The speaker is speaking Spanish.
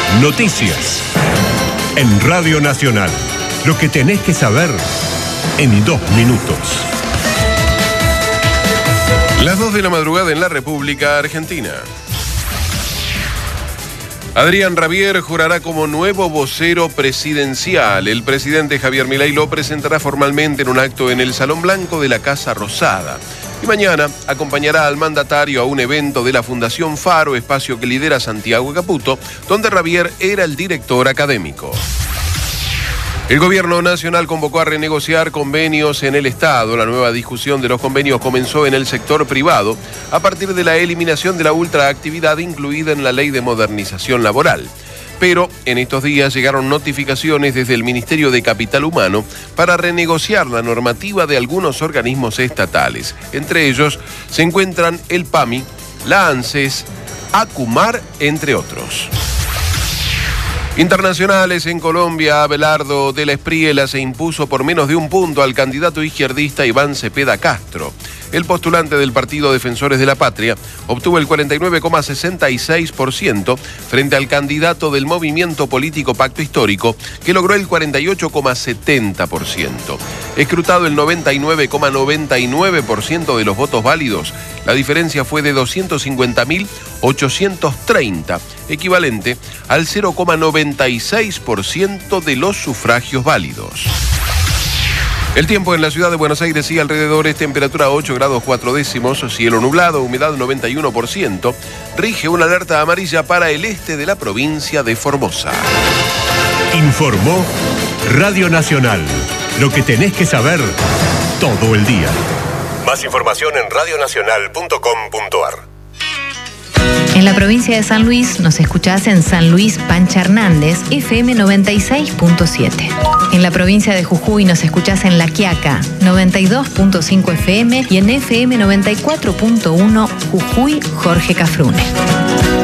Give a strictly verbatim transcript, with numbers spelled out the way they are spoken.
Noticias. En Radio Nacional. Lo que tenés que saber en dos minutos. Las dos de la madrugada en la República Argentina. Adrián Rabier jurará como nuevo vocero presidencial. El presidente Javier Milei lo presentará formalmente en un acto en el Salón Blanco de la Casa Rosada. Y mañana acompañará al mandatario a un evento de la Fundación Faro, espacio que lidera Santiago Caputo, donde Rabier era el director académico. El gobierno nacional convocó a renegociar convenios en el Estado. La nueva discusión de los convenios comenzó en el sector privado a partir de la eliminación de la ultraactividad incluida en la Ley de Modernización Laboral. Pero en estos días llegaron notificaciones desde el Ministerio de Capital Humano para renegociar la normativa de algunos organismos estatales. Entre ellos se encuentran el PAMI, la ANSES, ACUMAR, entre otros. Internacionales en Colombia, Abelardo de la Espriella se impuso por menos de un punto al candidato izquierdista Iván Cepeda Castro. El postulante del Partido Defensores de la Patria obtuvo el cuarenta y nueve coma sesenta y seis por ciento frente al candidato del movimiento político Pacto Histórico, que logró el cuarenta y ocho coma setenta por ciento. Escrutado el noventa y nueve coma noventa y nueve por ciento de los votos válidos, la diferencia fue de doscientos cincuenta mil ochocientos treinta, equivalente al cero coma noventa y seis por ciento de los sufragios válidos. El tiempo en la ciudad de Buenos Aires y alrededores, temperatura ocho grados cuatro décimos, cielo nublado, humedad noventa y uno por ciento, rige una alerta amarilla para el este de la provincia de Formosa. Informó Radio Nacional. Lo que tenés que saber todo el día. Más información en radio nacional punto com punto a r. En la provincia de San Luis nos escuchás en San Luis Pancha Hernández, F M noventa y seis punto siete. En la provincia de Jujuy nos escuchás en La Quiaca, noventa y dos punto cinco F M y en F M noventa y cuatro punto uno Jujuy Jorge Cafrune.